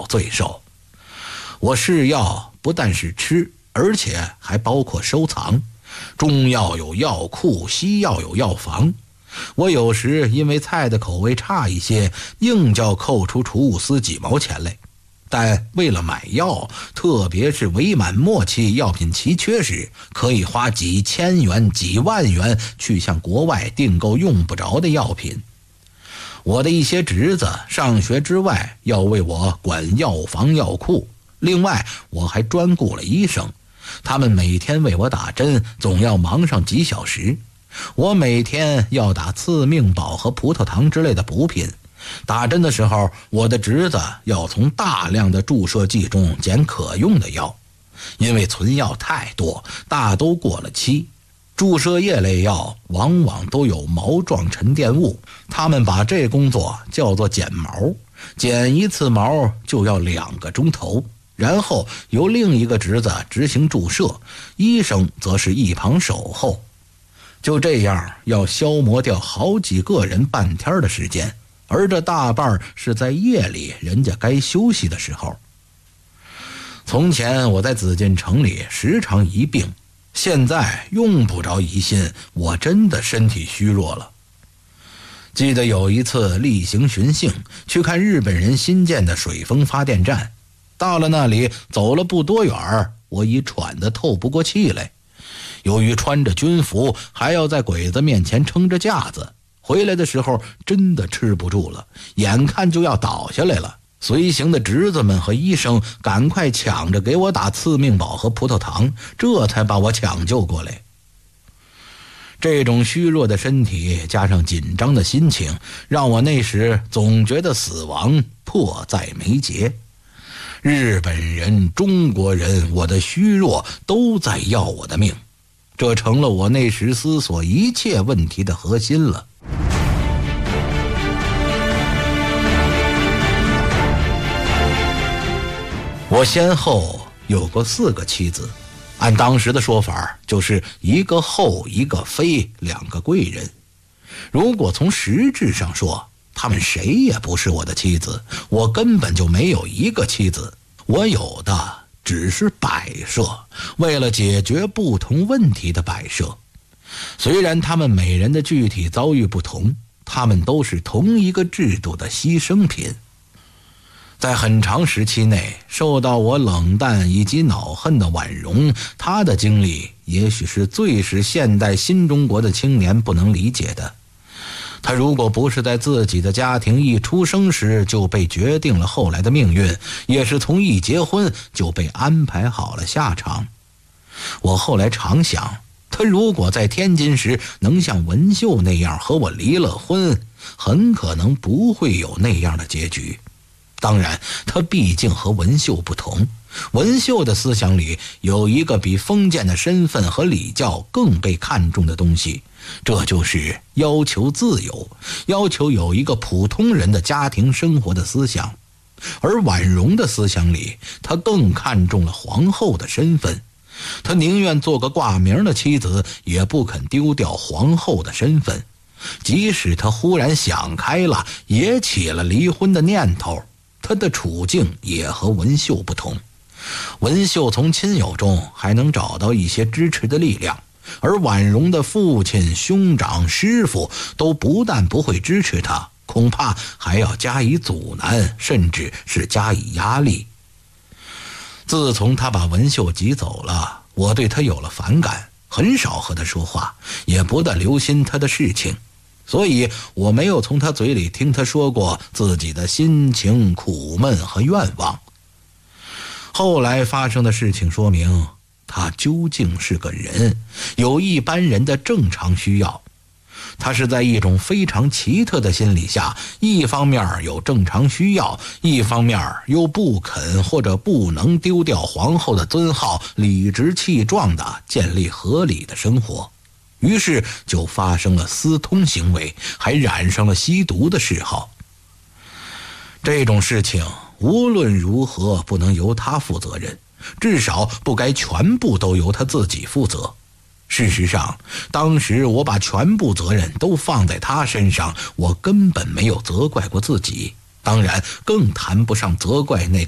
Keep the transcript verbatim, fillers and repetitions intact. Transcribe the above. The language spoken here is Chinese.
罪受。我试药不但是吃，而且还包括收藏。中药有药库，西药有药房。我有时因为菜的口味差一些，硬叫扣出储物司几毛钱来。但为了买药，特别是伪满末期药品奇缺时，可以花几千元几万元去向国外订购用不着的药品。我的一些侄子上学之外要为我管药房药库，另外我还专雇了医生，他们每天为我打针，总要忙上几小时。我每天要打刺命宝和葡萄糖之类的补品。打针的时候，我的侄子要从大量的注射剂中拣可用的药，因为存药太多，大都过了期。注射液类药往往都有毛状沉淀物，他们把这工作叫做剪毛，剪一次毛就要两个钟头，然后由另一个侄子执行注射，医生则是一旁守候。就这样要消磨掉好几个人半天的时间，而这大半是在夜里人家该休息的时候。从前我在紫禁城里时常一病，现在用不着疑心，我真的身体虚弱了。记得有一次例行巡幸，去看日本人新建的水风发电站，到了那里走了不多远，我已喘得透不过气来。由于穿着军服，还要在鬼子面前撑着架子，回来的时候真的吃不住了，眼看就要倒下来了。随行的侄子们和医生赶快抢着给我打刺命宝和葡萄糖，这才把我抢救过来。这种虚弱的身体加上紧张的心情，让我那时总觉得死亡迫在眉睫。日本人、中国人，我的虚弱都在要我的命，这成了我那时思索一切问题的核心了。我先后有过四个妻子，按当时的说法，就是一个后一个妃，两个贵人。如果从实质上说，他们谁也不是我的妻子，我根本就没有一个妻子，我有的只是摆设，为了解决不同问题的摆设。虽然他们每人的具体遭遇不同，他们都是同一个制度的牺牲品。在很长时期内受到我冷淡以及恼恨的婉容，她的经历也许是最使现代新中国的青年不能理解的。她如果不是在自己的家庭一出生时就被决定了后来的命运，也是从一结婚就被安排好了下场。我后来常想，她如果在天津时能像文秀那样和我离了婚，很可能不会有那样的结局。当然，他毕竟和文秀不同，文秀的思想里有一个比封建的身份和礼教更被看重的东西，这就是要求自由，要求有一个普通人的家庭生活的思想。而婉容的思想里，他更看重了皇后的身份，他宁愿做个挂名的妻子，也不肯丢掉皇后的身份。即使他忽然想开了，也起了离婚的念头，他的处境也和文秀不同。文秀从亲友中还能找到一些支持的力量，而婉容的父亲、兄长、师傅都不但不会支持他，恐怕还要加以阻拦，甚至是加以压力。自从他把文秀挤走了，我对他有了反感，很少和他说话，也不大留心他的事情，所以我没有从他嘴里听他说过自己的心情、苦闷和愿望。后来发生的事情说明，他究竟是个人，有一般人的正常需要。他是在一种非常奇特的心理下，一方面有正常需要，一方面又不肯或者不能丢掉皇后的尊号，理直气壮地建立合理的生活。于是就发生了私通行为，还染上了吸毒的嗜好。这种事情无论如何不能由他负责任，至少不该全部都由他自己负责。事实上，当时我把全部责任都放在他身上，我根本没有责怪过自己，当然更谈不上责怪那个